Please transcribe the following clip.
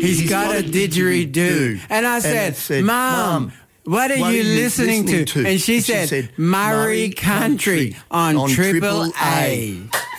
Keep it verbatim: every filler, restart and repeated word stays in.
He's got a didgeridoo. And I said, said, Mum, what are what you are you listening, listening to? to? And she And she said, said, Murray Murray Country Country on, on Triple Triple A. A.